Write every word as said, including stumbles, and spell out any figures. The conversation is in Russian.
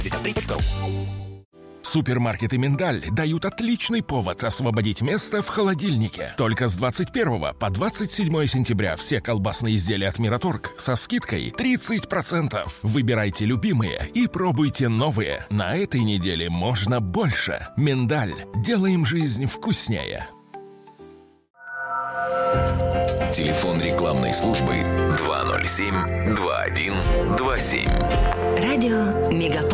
пятьдесят три точка ру. Супермаркеты «Миндаль» дают отличный повод освободить место в холодильнике. Только с двадцать первого по двадцать седьмое сентября все колбасные изделия от «Мираторг» со скидкой тридцать процентов. Выбирайте любимые и пробуйте новые. На этой неделе можно больше. «Миндаль». Делаем жизнь вкуснее. Телефон рекламной службы два ноль семь два один два семь. Радио Мегаполис.